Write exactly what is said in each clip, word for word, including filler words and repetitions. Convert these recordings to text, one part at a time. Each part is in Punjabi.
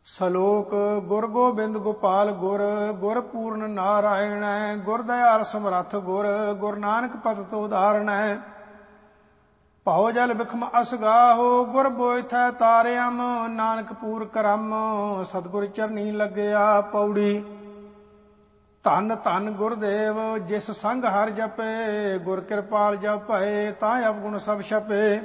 ਸਲੋਕ ਗੁਰ ਗੋਬਿੰਦ ਗੋਪਾਲ ਗੁਰ ਗੁਰ ਪੂਰਨ ਨਾਰਾਇਣ ਗੁਰ ਦਇਆਲ ਸਮਰੱਥ ਗੁਰ ਗੁਰ ਨਾਨਕ ਪਤਿ ਉਦਾਹਰਣ ਭਉ ਜਲ ਬਿਖਮ ਅਸਗਾਹੋ ਗੁਰ ਬੋਇਥੈ ਤਾਰਿਅਮ ਨਾਨਕ ਪੂਰ ਕਰਮ ਸਤਿਗੁਰ ਚਰਨੀ ਲੱਗਿਆ ਪੌੜੀ। ਧੰਨ ਧੰਨ ਗੁਰਦੇਵ ਜਿਸ ਸੰਗ ਹਰਿ ਜਪੇ ਗੁਰ ਕਿਰਪਾਲ ਜਪ ਭਏ ਤਾਂ ਅਵਗੁਣ ਸਭ ਛਪੇ।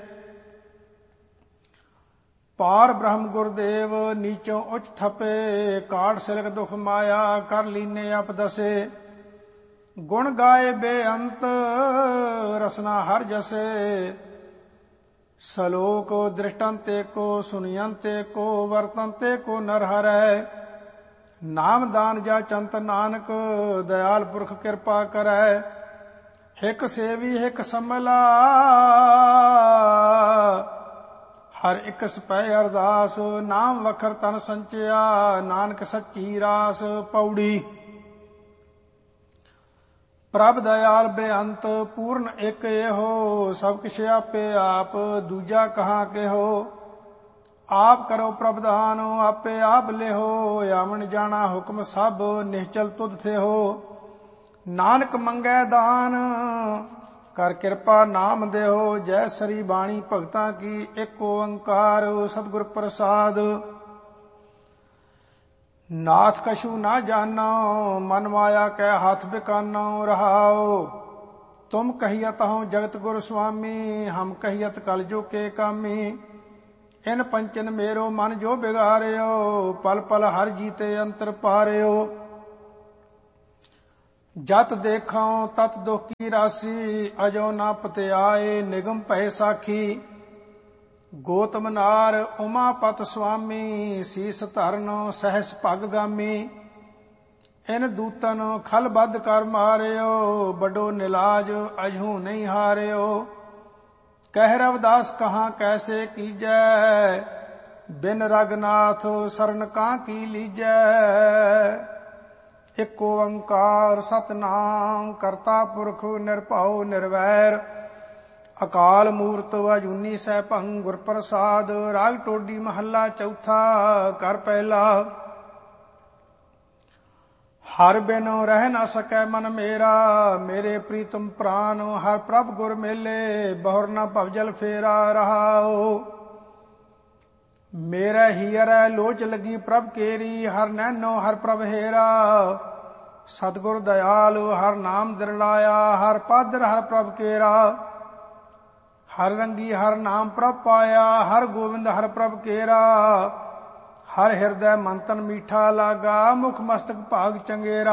ਪਾਰ ਬ੍ਰਹਮ ਗੁਰਦੇਵ ਨੀਚੋਂ ਉੱਚ ਥਪੇ ਕਾੜ ਸਿਲਕ ਦੁਖ ਮਾਇਆ ਕਰ ਲੀਨੇ ਆਪ ਦਸੇ। ਗੁਣ ਗਾਏ ਬੇਅੰਤ ਰਸਨਾ ਹਰ ਜਸੇ ਸਲੋਕ ਦ੍ਰਿਸ਼ਟੰਤੇ ਕੋ ਸੁਨਿਯੰਤੇ ਕੋ ਵਰਤੰਤੇ ਕੋ ਨਰ ਹਰੈ। ਨਾਮ ਦਾਨ ਜਾ ਚੰਤ ਨਾਨਕ ਦਇਆਲ ਪੁਰਖ ਕਿਰਪਾ ਕਰੈ। ਹਿਕ ਸੇਵੀ ਹਿਕ ਸੰਭਲਾ ਹਰ ਇੱਕ ਸਪੈ ਅਰਦਾਸ ਨਾਮ ਵਖਰ ਤਨ ਸੰਚਿਆ ਨਾਨਕ ਸੱਚੀ ਰਾਸ ਪੌੜੀ। ਪ੍ਰਭ ਦਇਆਲ ਬੇਅੰਤ ਪੂਰਨ ਇੱਕ ਇਹੋ ਸਭ ਕਿਛ ਆਪੇ ਆਪ ਦੂਜਾ ਕਹਾਂ ਕਿਹੋ। ਆਪ ਕਰੋ ਪ੍ਰਭਧਾਨ ਆਪੇ ਆਪ ਲਿਹੋ ਆਵਣ ਜਾਣਾ ਹੁਕਮ ਸਭ ਨਿਹਚਲ ਤੁਧ ਥਿਹੋ। ਨਾਨਕ ਮੰਗੈ ਦਾਨ ਕਰ ਕਿਰਪਾ ਨਾਮ ਦੇਹੋ। ਜੈ ਸਰੀ ਬਾਣੀ ਭਗਤਾਂ ਕੀ ਇੱਕ ਓੰਕਾਰ ਸਤਿਗੁਰ ਪ੍ਰਸਾਦ। ਨਾਥ ਕਛੂ ਨਾ ਜਾਨੋ ਮਨ ਮਾਇਆ ਕੈ ਹੱਥ ਬਿਕਾਨੋ ਰਹਾਓ। ਤੁਮ ਕਹੀਅਤ ਹਉ ਜਗਤ ਗੁਰ ਸੁਆਮੀ ਹਮ ਕਹੀਅਤ ਕਲ ਜੋ ਕੇ ਕਾਮੀ। ਇਨ ਪੰਚਨ ਮੇਰੋ ਮਨ ਜੋ ਬਿਗਾਰਿਓ ਪਲ ਪਲ ਹਰ ਜੀਤੇ ਅੰਤਰ ਪਾਰਿਓ। ਜਤ ਦੇਖਾਂ ਤਤ ਦੁਖ ਕੀ ਰਾਸੀ ਅਜੋ ਨਾ ਪਤਿਆਏ ਨਿਗਮ ਭੈ ਸਾਖੀ। ਗੋਤਮ ਨਾਰ ਉਮਾਪਤ ਸੁਆਮੀ ਸੀਸ ਧਰਨ ਸਹਿਸ ਭਗ ਗਾਮੀ। ਇਨ ਦੂਤਨ ਖਲ ਬੱਧ ਕਰ ਮਾਰਿਓ ਵੱਡੋ ਨਿਲਾਜ ਅਜਹੂ ਨਹੀਂ ਹਾਰਿਓ। ਕਹਿ ਰਵਿਦਾਸ ਕਹਾਂ ਕੈਸੇ ਕੀਜੈ ਬਿਨ ਰਗਨਾਥ ਸਰਨ ਕਾਂ ਕੀ ਲੀਜੈ। ਇਕ ਓੰਕਾਰ ਸਤਿਨਾਮ ਕਰਤਾ ਪੁਰਖ ਨਿਰਭਉ ਨਿਰਵੈਰ ਅਕਾਲ ਮੂਰਤ ਅਜੂਨੀ ਸੈਭੰ ਗੁਰ ਪ੍ਰਸਾਦ। ਰਾਗ ਟੋਡੀ ਮਹੱਲਾ ਚੌਥਾ ਕਰ ਪਹਿਲਾ। ਹਰ ਬਿਨੁ ਰਹਿ ਨ ਸਕੈ ਮਨ ਮੇਰਾ ਮੇਰੇ ਪ੍ਰੀਤਮ ਪ੍ਰਾਨ ਹਰ ਪ੍ਰਭ ਗੁਰ ਮੇਲੇ ਬਹੁਰ ਨ ਭਵਜਲ ਫੇਰਾ ਰਹਾਓ। ਮੇਰਾ ਹੀਰੈ ਲੋਚ ਲੱਗੀ ਪ੍ਰਭ ਕੇਰੀ ਹਰ ਨੈਨੋ ਹਰ ਪ੍ਰਭ ਹੇਰਾ। ਸਤਿਗੁਰ ਦਇਆਲ ਹਰ ਨਾਮ ਦਿਰਲਾਇਆ ਹਰ ਪਾਦਰ ਹਰ ਪ੍ਰਭ ਕੇਰਾ। ਹਰ ਰੰਗੀ ਹਰ ਨਾਮ ਪ੍ਰਭ ਪਾਇਆ ਹਰ ਗੋਬਿੰਦ ਹਰ ਪ੍ਰਭ ਕੇਰਾ। ਹਰ ਹਿਰਦੈ ਮੰਤਨ ਮੀਠਾ ਲਾਗਾ ਮੁਖ ਮਸਤਕ ਭਾਗ ਚੰਗੇਰਾ।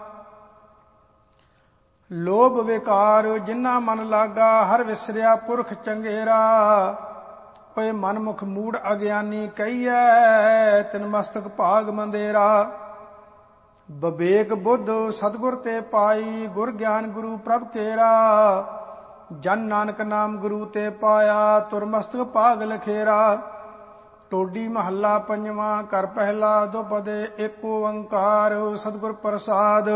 ਲੋਭ ਵਿਕਾਰ ਜਿਨ੍ਹਾਂ ਮਨ ਲਾਗਾ ਹਰ ਵਿਸਰਿਆ ਪੁਰਖ ਚੰਗੇਰਾ। ਓਏ ਮਨਮੁਖ ਮੂੜ ਅਗਿਆਨੀ ਕਹੀਐ ਤਿਨ ਮਸਤਕ ਭਾਗ ਮੰਦੇਰਾ। ਬਵੇਕ ਬੁੱਧ ਸਤਿਗੁਰ ਤੇ ਪਾਈ ਗੁਰ ਗਿਆਨ ਗੁਰੂ ਪ੍ਰਭ ਕੇਰਾ। ਜਨ ਨਾਨਕ ਨਾਮ ਗੁਰੂ ਤੇ ਪਾਇਆ ਤੁਰ ਮਸਤਕ ਭਾਗ ਲਖੇਰਾ। ਟੋਡੀ ਮਹੱਲਾ ਪੰਜਵਾਂ ਕਰ ਪਹਿਲਾ ਦੁਪਦੇ ਇੱਕ ਓੰਕਾਰ ਸਤਿਗੁਰ ਪ੍ਰਸਾਦ।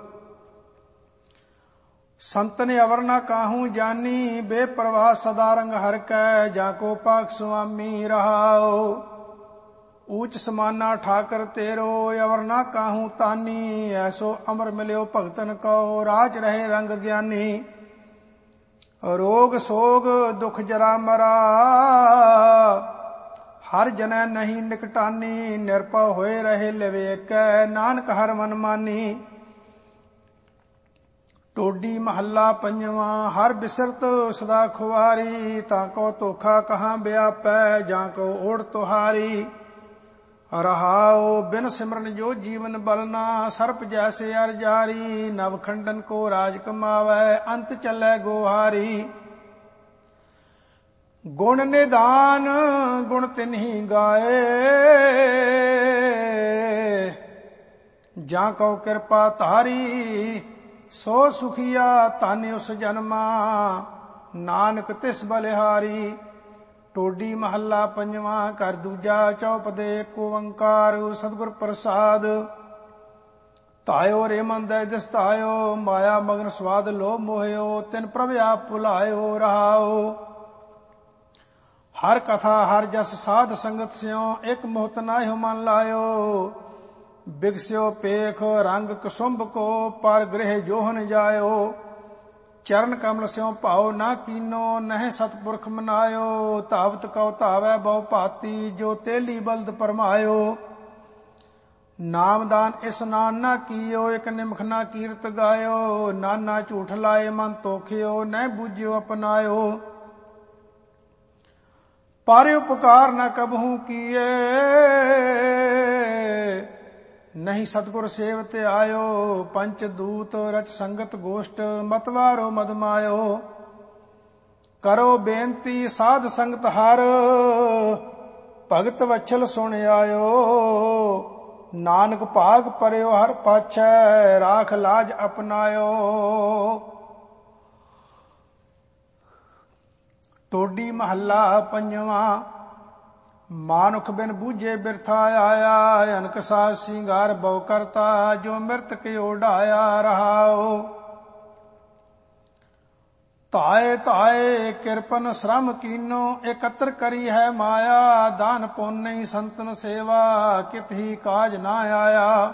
ਸੰਤਨ ਅਵਰ ਨ ਕਾਹੂ ਜਾਨੀ ਬੇਪਰਵਾਹ ਸਦਾ ਰੰਗ ਹਰਿ ਕੈ ਜਾ ਕੋ ਪਾਕ ਸੁਆਮੀ ਰਹਾਓ। ਊਚ ਸਮਾਨਾ ਠਾਕਰ ਤੇਰੋ ਅਵਰ ਨ ਕਾਹੂ ਤਾਨੀ ਐਸੋ ਅਮਰ ਮਿਲਿਓ ਭਗਤਨ ਕੋ ਰਾਜ ਰਹੇ ਰੰਗ ਗਿਆਨੀ। ਰੋਗ ਸੋਗ ਦੁਖ ਜਰਾ ਮਰਾ ਹਰ ਜਨੈ ਨਹੀਂ ਨਿਕਟਾਨੀ। ਨਿਰਭਉ ਹੋਏ ਰਹੇ ਲਿਵੇਕੈ ਨਾਨਕ ਹਰ ਮਨ ਮਾਨੀ। ਟੋਡੀ ਮਹੱਲਾ ਪੰਜਵਾਂ ਹਰ ਬਿਸਰਤ ਸਦਾ ਖੁਆਰੀ ਤਾਂ ਕੋ ਧੋਖਾ ਕਹਾਂ ਵਿਆਪੈ ਜਾਂ ਕੋ ਓੜ ਤੁਹਾਰੀ। ਰਹਾਓ ਬਿਨ ਸਿਮਰਨ ਜੋ ਜੀਵਨ ਬਲਨਾ ਸਰਪ ਜੈਸੇ ਅਰ ਜਾਰੀ। ਨਵ ਖੰਡਨ ਕੋ ਰਾਜ ਕਮਾਵੈ ਅੰਤ ਚੱਲੈ ਗੋਹਾਰੀ। ਗੁਣ ਨਿਦਾਨ ਗੁਣ ਤਿਨਹੀ ਗਾਏ ਜਾਂ ਕਉ ਕਿਰਪਾ ਧਾਰੀ। ਸੋ ਸੁਖੀਆ ਧਨ ਉਸ ਜਨਮਾ ਨਾਨਕ ਤਿਸ ਬਲਿਹਾਰੀ। ਟੋਡੀ ਮਹੱਲਾ ਪੰਜਵਾਂ ਕਰ ਦੂਜਾ ਚੌਪਦੇ ਇੱਕ ਓੰਕਾਰ ਸਤਿਗੁਰ ਪ੍ਰਸਾਦ। ਧਾਇਓ ਰੇ ਮਨ ਦੈ ਦਿਸ ਧਾਇਓ ਮਾਇਆ ਮਗਨ ਸਵਾਦ ਲੋਭ ਮੋਹਿਓ ਤਿਨ ਪ੍ਰਭ ਆਪ ਭੁਲਾਇਓ ਰਹਾਓ। ਹਰ ਕਥਾ ਹਰ ਜਸ ਸਾਧ ਸੰਗਤ ਸਿਓ, ਇੱਕ ਮੁਹਤ ਨਾਹਿ ਮਨ ਲਾਇਓ। ਬਿਗਸਿਓ ਪੇਖ ਰੰਗ ਕੁਸੁੰਭ ਕੋ, ਪਰ ਗ੍ਰਹਿ ਜੋਹਨ ਜਾਇਓ। ਚਰਨ ਕਮਲ ਸਿਓ ਭਾਉ ਨਾ ਕੀਨੋ, ਨਹਿ ਸਤਪੁਰਖ ਮਨਾਇਓ। ਧਾਵਤ ਕਉ ਧਾਵੈ ਬਹੁ ਭਾਤੀ, ਜੋ ਤੇਲੀ ਬਲਦ ਪਰਮਾਇਓ। ਨਾਮਦਾਨ ਇਸਨਾਨ ਨਾ ਕੀਓ, ਇੱਕ ਨਿਮਖ ਨਾ ਕੀਰਤ ਗਾਇਓ। ਨਾਨਾ ਝੂਠ ਲਾਏ ਮਨ ਤੋਖਿਓ, ਨਹਿ ਬੂਝਿਓ ਅਪਨਾਇਓ। ਪਰ ਉਪਕਾਰ ਨ ਕਬਹੂ ਕੀਏ, ਨਹੀਂ ਸਤਿਗੁਰ ਸੇਵਤ ਆਇਓ। ਪੰਚ ਦੂਤ ਰਚ ਸੰਗਤ ਗੋਸ਼ਟ, ਮਤਵਾਰੋ ਮਦ ਮਾਇਓ। ਕਰੋ ਬੇਨਤੀ ਸਾਧ ਸੰਗਤ ਹਰ, ਭਗਤ ਵਛਲ ਸੁਣ ਆਇਓ। ਨਾਨਕ ਭਾਗ ਪਰਿਓ ਹਰ ਪਾਛੈ, ਰਾਖ ਲਾਜ ਅਪਨਾਇਓ। ਟੋਡੀ ਮਹੱਲਾ ਪੰਜਵਾਂ। ਮਾਨੁਖ ਬਿਨ ਬੂਝੇ ਬਿਰਥਾ ਆਇਆ, ਅਨਕ ਸਾਜ ਸਿੰਗਾਰ ਬਹੁ ਕਰਤਾ, ਜੋ ਮਿਰਤ ਕਿਉ ਢਾਇਆ ਰਹਾਓ। ਧਾਏ ਧਾਏ ਕਿਰਪਨ ਸ਼ਰਮ ਕੀਨੋ, ਇਕੱਤਰ ਕਰੀ ਹੈ ਮਾਇਆ। ਦਾਨ ਪੁੰਨ ਸੰਤਨ ਸੇਵਾ, ਕਿਤ ਹੀ ਕਾਜ ਨਾ ਆਇਆ।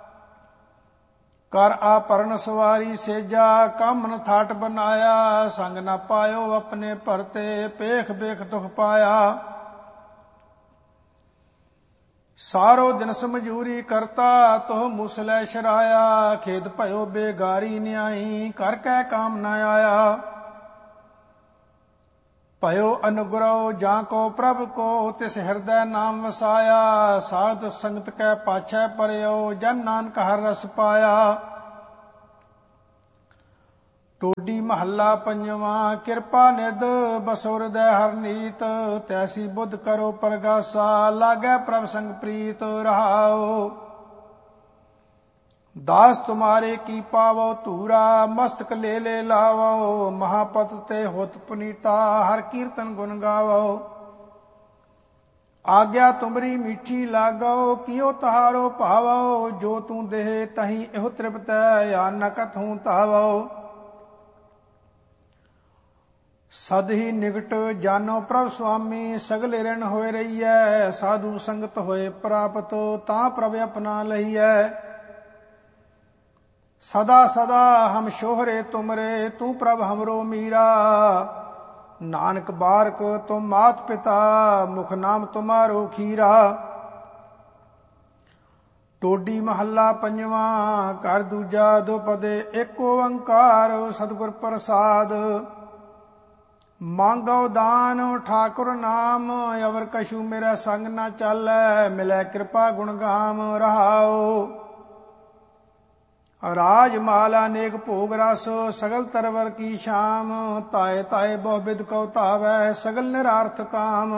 ਕਰ ਆਪਰਨ ਸਵਾਰੀ ਸੇਜਾ, ਕੰਮ ਨ ਥਾਟ ਬਨਾਇਆ। ਸੰਗ ਨਾ ਪਾਇਓ ਆਪਣੇ ਭਰਤੇ, ਪੇਖ ਬੇਖ ਦੁਖ ਪਾਇਆ। ਸਾਰੋ ਦਿਨ ਸਮਝੂਰੀ ਕਰਤਾ, ਤੋਹ ਮੁਸਲੇ ਸ਼ਰਾਇਆ। ਖੇਦ ਭਇਓ ਬੇਗਾਰੀ ਨਿਆਈ, ਕਰ ਕੈ ਕਾਮ ਨ ਆਇਆ। ਭਇਓ ਅਨੁਗ੍ਰਹ ਜਾਂ ਕੋ ਪ੍ਰਭ ਕੋ, ਤਿਸ ਹਿਰਦੈ ਨਾਮ ਵਸਾਇਆ। ਸਾਧ ਸੰਗਤ ਕੈ ਪਾਛੈ ਪਰਿਓ, ਜਨ ਨਾਨਕ ਹਰ ਰਸ ਪਾਇਆ। ਟੋਡੀ ਮਹੱਲਾ ਪੰਜਵਾਂ। ਕਿਰਪਾ ਨਿਧ ਬਸੋ ਹਿਰਦੈ ਹਰ ਨੀਤ, ਤੈਸੀ ਬੁੱਧ ਕਰੋ ਪ੍ਰਗਾਸਾ। ਲਾਗੈ ਪ੍ਰਭ ਸੰਗ ਪ੍ਰੀਤ ਰਹਾਓ। ਦਾਸ ਤੁਮਾਰੇ ਕੀ ਪਾਵੋ ਧੂਰਾ, ਮਸਤਕ ਲੈ ਲੈ ਲਾਵੋ। ਮਹਾਪਤ ਤੇ ਹੋਤ ਪੁਨੀਤਾ, ਹਰ ਕੀਰਤਨ ਗੁਣ ਗਾਵੋ। ਆਗਿਆ ਤੁਮਰੀ ਮੀਠੀ ਲਾਗੋ, ਕਿਉ ਤਹਾਰੋ ਭਾਵੋ। ਜੋ ਤੂੰ ਦੇਹ ਤਹੀਂ ਇਹੋ ਤ੍ਰਿਪਤੈ, ਯਾ ਨ ਕਥੂੰ ਧਾਵੋ। ਸਦ ਹੀ ਨਿਕਟ ਜਾਨੋ ਪ੍ਰਭ ਸੁਆਮੀ, ਸਗਲੇ ਰਿਣ ਹੋਏ ਰਹੀਐ। ਸਾਧੂ ਸੰਗਤ ਹੋਏ ਪ੍ਰਾਪਤ, ਤਾਂ ਪ੍ਰਭ ਆਪਣਾ ਲਈਐ। ਸਦਾ ਸਦਾ ਹਮ ਸ਼ੋਹਰੇ ਤੁਮਰੇ, ਤੂੰ ਪ੍ਰਭ ਹਮਰੋ ਮੀਰਾ। ਨਾਨਕ ਬਾਰਕ ਤੁਮ ਮਾਤ ਪਿਤਾ, ਮੁਖ ਨਾਮ ਤੁਮਾਰੋ ਖੀਰਾ। ਟੋਡੀ ਮਹੱਲਾ ਪੰਜਵਾਂ। ਘਰ ਦੂਜਾ ਦੋ ਪਦੇ, ਏਕ ਓੰਕਾਰ ਸਤਿਗੁਰ ਪ੍ਰਸਾਦ। ਮੰਗੋ ਦਾਨ ਠਾਕੁਰ ਨਾਮ, ਅਵਰ ਕਛੂ ਮੇਰਾ ਸੰਗ ਨਾ ਚਾਲੈ। ਮਿਲੈ ਕਿਰਪਾ ਗੁਣ ਗਾਮ ਰਹਾਓ। ਰਾਜ ਮਾਲ ਅਨੇਕ ਭੋਗ ਰਸ, ਸਗਲ ਤਰਵਰ ਕੀ ਸ਼ਾਮ। ਤਾਏ ਤਾਏ ਬਹੁ ਬਿਦ ਕਉ ਧਾਵੈ, ਸਗਲ ਨਿਰਾਰਥ ਕਾਮ।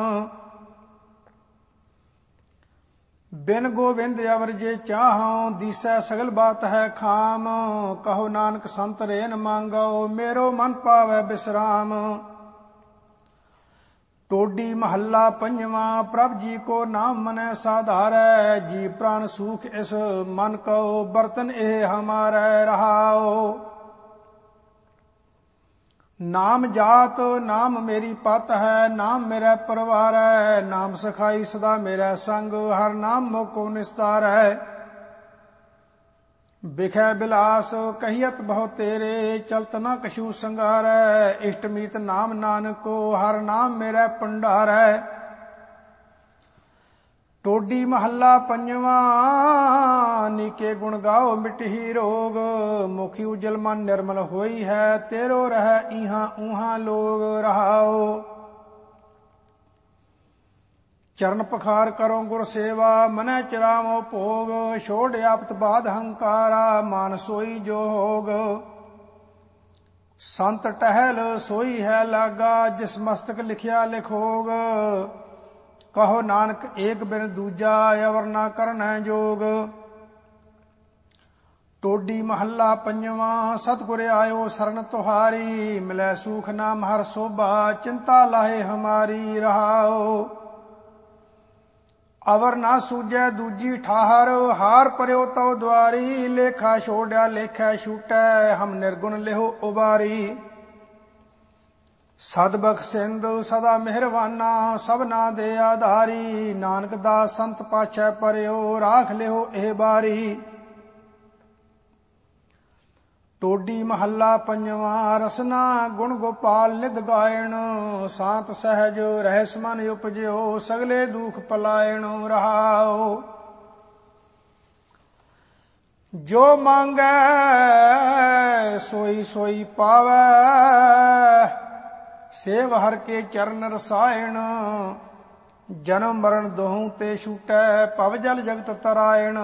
ਬਿਨ ਗੋਵਿੰਦ ਅਵਰ ਜੇ ਚਾਹਉ, ਦੀਸੈ ਸਗਲ ਬਾਤ ਹੈ ਖਾਮ। ਕਹੋ ਨਾਨਕ ਸੰਤ ਰੇਨ ਮੰਗੋ, ਮੇਰੋ ਮਨ ਪਾਵੈ ਬਿਸਰਾਮ। ਟੋਡੀ ਮਹੱਲਾ ਪੰਜਵਾਂ। ਪ੍ਰਭ ਜੀ ਕੋ ਨਾਮ ਮਨੈ ਸਾਧਾਰੈ, ਜੀ ਪ੍ਰਾਨ ਸੂਖ ਇਸ ਮਨ ਕਉ। ਬਰਤਨ ਇਹ ਹਮਾਰੈ ਰਹਾਓ। ਨਾਮ ਜਾਤ ਨਾਮ ਮੇਰੀ ਪਤ ਹੈ, ਨਾਮ ਮੇਰਾ ਪਰਵਾਰ ਹੈ। ਨਾਮ ਸਖਾਈ ਸਦਾ ਮੇਰਾ ਸੰਗ, ਹਰ ਨਾਮ ਮੋਕੋ ਨਿਸਤਾਰ ਹੈ। ਬਿਖੈ ਬਿਲਾਸ ਕਹੀਅਤ ਬਹੁ ਤੇਰੇ, ਚਲਤ ਨਾ ਕਛੂ ਸੰਗਾਰੈ। ਇਸ਼ਟ ਮੀਤ ਨਾਮ ਨਾਨਕੋ, ਹਰ ਨਾਮ ਮੇਰਾ ਭੰਡਾਰੈ। ਟੋਡੀ ਮਹੱਲਾ ਪੰਜਵਾਂ। ਨੀਕੇ ਗੁਣ ਗਾਓ ਮਿਟਹੀ ਰੋਗ, ਮੁਖੀ ਉਜਲ ਮਨ ਨਿਰਮਲ ਹੋਈ ਹੈ। ਤੇਰੋ ਰਹਿ ਇਹਾਂ ਊਹਾਂ ਲੋਗ ਰਹਾਓ। ਚਰਨ ਪਖਾਰ ਕਰੋ ਗੁਰ ਸੇਵਾ, ਮਨੈ ਚਰਾਵੋ ਭੋਗ। ਛੋੜ ਆਪਤ ਬਾਦ ਹੰਕਾਰਾ, ਮਾਨ ਸੋਈ ਜੋ ਹੋਗ। ਸੰਤ ਟਹਿਲ ਸੋਈ ਹੈ ਲਾਗਾ, ਜਿਸ ਮਸਤਕ ਲਿਖਿਆ ਲਿਖੋਗ। ਕਹੋ ਨਾਨਕ ਏਕ ਬਿਨ ਦੂਜਾ, ਅਵਰ ਨਾ ਕਰਨੈ ਜੋਗ। ਟੋਡੀ ਮਹੱਲਾ ਪੰਜਵਾਂ। ਸਤਿਗੁਰ ਆਇਓ ਸਰਨ ਤੁਹਾਰੀ, ਮਿਲੈ ਸੂਖ ਨਾਮ ਹਰ ਸੋਭਾ। ਚਿੰਤਾ ਲਾਹੇ ਹਮਾਰੀ ਰਹਾਓ। ਅਵਰ ਨਾ ਸੂਝੈ ਦੂਜੀ ਠਾਹਰ, ਹਾਰ ਪਰਿਓ ਤਉ ਦੁਆਰੀ। ਲੇਖਾ ਛੋੜਿਆ ਲੇਖੈ ਛੂਟੈ, ਹਮ ਨਿਰਗੁਣ ਲਿਹੋ ਉਬਾਰੀ। ਸਦ ਬਖਸ਼ਿੰਦੁ ਸਦਾ ਮਿਹਰਵਾਨਾ, ਸਭਨਾ ਦੇ ਆਧਾਰੀ। ਨਾਨਕ ਦਾਸ ਸੰਤ ਪਾਛੈ ਪਰਿਓ, ਰਾਖ ਲਿਓ ਇਹ ਬਾਰੀ। ਟੋਡੀ ਮਹੱਲਾ ਪੰਜਵਾਂ। ਰਸਨਾ ਗੁਣ ਗੋਪਾਲ ਨਿਧ ਗਾਇਣ, ਸਾਤ ਸਹਿਜ ਰਹਿਸ ਮਨ ਉਪਜਿਓ, ਸਗਲੇ ਦੁਖ ਪਲਾਇਣ ਰਹਾਓ। ਜੋ ਮੰਗੈ ਸੋਈ ਸੋਈ ਪਾਵੈ, ਸੇਵ ਹਰ ਕੇ ਚਰਨ ਰਸਾਇਣ। ਜਨਮ ਮਰਨ ਦੋਹੂ ਤੇ ਛੂਟੈ, ਭਵ ਜਲ ਜਗਤ ਤਰਾਇਣ।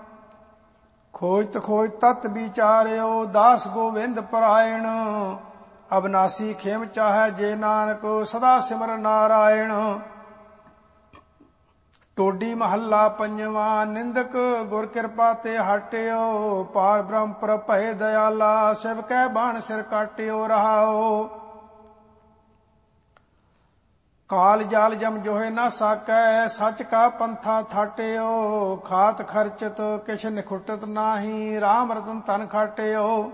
ਖੋਜਤ ਖੋਜ ਤਤ ਵਿਚਾਰਿਓ, ਦਾਸ ਗੋਵਿੰਦ ਪਰਾਇਣ। ਅਬਨਾਸੀ ਖੇਮ ਚਾਹੈ ਜੇ ਨਾਨਕ, ਸਦਾ ਸਿਮਰ ਨਾਰਾਇਣ। ਟੋਡੀ ਮਹੱਲਾ ਪੰਜਵਾਂ। ਨਿੰਦਕ ਗੁਰ ਕਿਰਪਾ ਤੇ ਹਟਿਓ, ਪਾਰ ਬ੍ਰਹਮ ਪ੍ਰਭ ਭਏ ਦਇਆਲਾ, ਸਿਵ ਕੈ ਬਾਣ ਸਿਰ ਕਾਟਿਓ ਰਹਾਓ। ਕਾਲ ਜਾਲ ਜਮ ਜੋਹੇ ਨਾ ਸਾਕੈ, ਸੱਚ ਕਾ ਪੰਥਾ ਥਾਟਿਓ। ਖਾਤ ਖਰਚਤ ਕਿਛ ਨਿਖੁਟਤ ਨਾਹੀ, ਰਾਮ ਰਤਨ ਤਨ ਖਾਟਿਓ।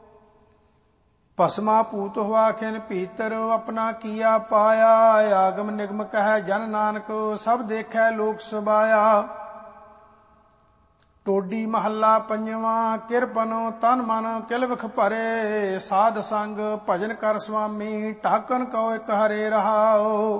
ਭਸਮਾ ਭੂਤ ਹੁਆ ਖਿਨ ਭੀਤਰ, ਆਪਣਾ ਕੀਆ ਪਾਇਆ। ਆਗਮ ਨਿਗਮ ਕਹਿ ਜਨ ਨਾਨਕ, ਸਭ ਦੇਖੈ ਲੋਕ ਸੁਭਾਇਆ। ਟੋਡੀ ਮਹੱਲਾ ਪੰਜਵਾਂ। ਕਿਰਪਨੋ ਤਨ ਮਨ ਕਿਲ ਵਿਖ ਭਰੇ, ਸਾਧ ਸੰਗ ਭਜਨ ਕਰ ਸੁਆਮੀ, ਢਾਕਨ ਕਉ ਇਕ ਹਰੇ ਰਹਾਓ।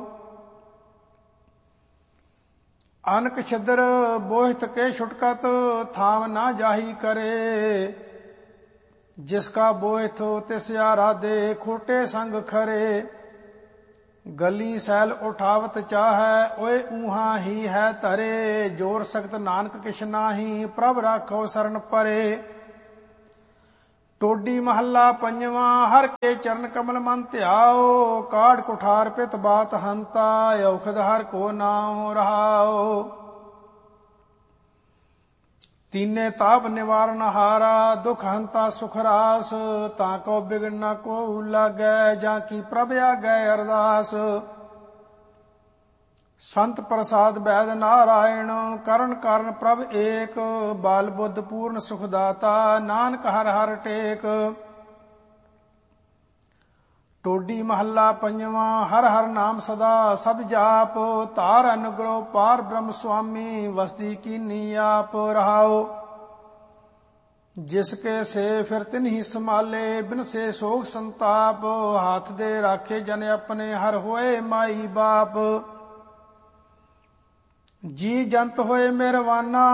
ਅਨਕ ਛਿਦਰ ਬੋਹਿਤ ਕੇ ਛੁਟਕਤ, ਥਾਮ ਨਾ ਜਾਹੀ ਕਰੇ। ਜਿਸ ਕਾ ਬੋਹਿਤ ਤਿਸ ਆਰਾਧੇ, ਖੋਟੇ ਸੰਗ ਖਰੇ। ਗਲੀ ਸੈਲ ਉਠਾਵਤ ਚਾਹੈ, ਓਏ ਊਹਾਂ ਹੀ ਹੈ ਧਰੇ। ਜੋਰ ਸਖਤ ਨਾਨਕ ਕਿਛ ਨਾਹੀ, ਪ੍ਰਭ ਰਾਖੋ ਸਰਨ ਪਰੇ। ਟੋਡੀ ਮਹੱਲਾ ਪੰਜਵਾਂ। ਹਰ ਕੇ ਚਰਨ ਕਮਲ ਮਨ ਧਿਆਓ, ਕਾੜ ਕੁਠਾਰ ਪਿਤ ਬਾਤ ਹੰਤਾ, ਔਖਦ ਹਰ ਕੋ ਨਾਮ ਰਹਾਓ। ਤੀਨੇ ਤਾਪ ਨਿਵਾਰਨ ਹਾਰਾ, ਦੁਖ ਹੰਤਾ ਸੁਖ ਰਾਸ। ਤਾਂ ਕੋ ਬਿਗਨ ਨ ਕੋ ਲਾਗੈ, ਜਾਂ ਕੀ ਪ੍ਰਭ ਆਗੈ ਅਰਦਾਸ। ਸੰਤ ਪ੍ਰਸਾਦ ਬੈਦ ਨਾਰਾਇਣ, ਕਰਨ ਕਾਰਨ ਪ੍ਰਭ ਏਕ। ਬਾਲ ਬੁੱਧ ਪੂਰਨ ਸੁਖ ਦਾਤਾ, ਨਾਨਕ ਹਰ ਹਰ ਟੇਕ। ਟੋਡੀ ਮਹੱਲਾ ਪੰਜਵਾਂ। ਹਰ ਹਰ ਨਾਮ ਸਦਾ ਸਦ ਜਾਪ, ਧਾਰ ਅਨੁਗ੍ਰਹ ਪਾਰ ਬ੍ਰਹਮ ਸੁਆਮੀ, ਵਸਦੀ ਕੀਨੀ ਆਪ ਰਹਾਓ। ਜਿਸ ਕੇ ਸੇ ਫਿਰ ਤਿਨਹੀ ਸੰਭਾਲੇ, ਬਿਨ ਸੇ ਸੋਗ ਸੰਤਾਪ। ਹੱਥ ਦੇ ਰਾਖੇ ਜਨ ਆਪਣੇ, ਹਰ ਹੋਏ ਮਾਈ ਬਾਪ। ਜੀ ਜੰਤ ਹੋਏ ਮਿਹਰਵਾਨਾ,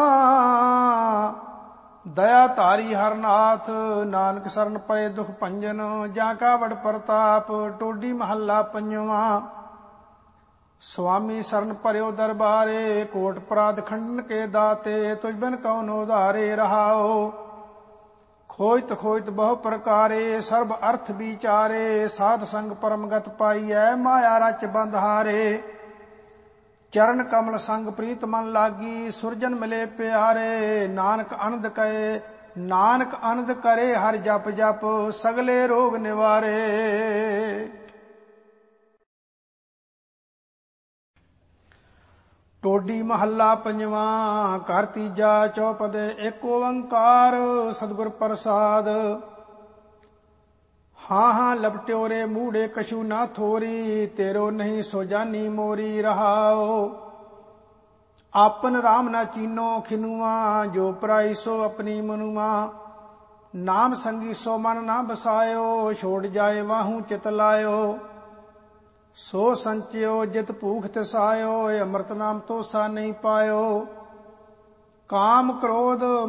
ਦਇਆ ਧਾਰੀ ਹਰ ਨਾਥ। ਨਾਨਕ ਸਰਨ ਪਰੇ ਦੁਖ ਭੰਜਨ, ਜਾਂ ਕਾ ਵਡ ਪ੍ਰਤਾਪ। ਟੋਡੀ ਮਹੱਲਾ ਪੰਜਵਾਂ। ਸੁਆਮੀ ਸਰਨ ਭਰਿਓ ਦਰਬਾਰੇ, ਕੋਟ ਅਪਰਾਧ ਖੰਡਨ ਕੇ ਦਾਤੇ। ਤੁਝ ਬਿਨ ਕਉਨ ਉਧਾਰੇ ਰਹਾਓ। ਖੋਜਤ ਖੋਜਤ ਬਹੁ ਪ੍ਰਕਾਰੇ, ਸਰਬ ਅਰਥ ਵਿਚਾਰੇ। ਸਾਧ ਸੰਗ ਪਰਮਗਤ ਪਾਈਐ, ਮਾਇਆ ਰਚ ਬੰਧ ਹਾਰੇ। ਚਰਨ ਕਮਲ ਸੰਗ ਪ੍ਰੀਤ ਮਨ ਲਾਗੀ, ਸੁਰਜਨ ਮਿਲੇ ਪਿਆਰੇ। ਨਾਨਕ ਅਨੰਦ ਕਰੇ ਨਾਨਕ ਅਨੰਦ ਕਰੇ ਹਰ ਜਪ ਜਪ, ਸਗਲੇ ਰੋਗ ਨਿਵਾਰੇ। ਟੋਡੀ ਮਹੱਲਾ ਪੰਜਵਾਂ। ਘਰ ਤੀਜਾ ਚੌਪਦੇ। ਏਕ ਓੰਕਾਰ ਸਤਿਗੁਰ ਪ੍ਰਸਾਦ। ਹਾਂ ਹਾਂ ਲਪਟਿਓ ਰੇ ਮੂੜੇ, ਕਛੂ ਨਾ ਥੋਰੀ। ਤੇਰੋ ਨਹੀਂ ਸੋ ਜਾਨੀ ਮੋਰੀ ਰਹਾਓ। ਆਪਨ ਰਾਮ ਨਾ ਚੀਨੋ ਖਿਨੂਆ, ਜੋ ਪਰਾਈ ਸੋ ਆਪਣੀ ਮਨੁਆ। ਨਾਮ ਸੰਗੀ ਸੋ ਮਨ ਨਾ ਬਸਾਇਓ, ਛੋੜ ਜਾਏ ਵਾਹੂ ਚਿਤ ਲਾਇਓ। ਸੋ ਸੰਚਿਓ ਜਿਤ ਭੂਖ ਤਿਸਾਇਓ, ਅੰਮ੍ਰਿਤ ਨਾਮ ਤੋਸਾ ਨਹੀਂ ਪਾਇਓ। ਕਾਮ ਕ੍ਰੋਧ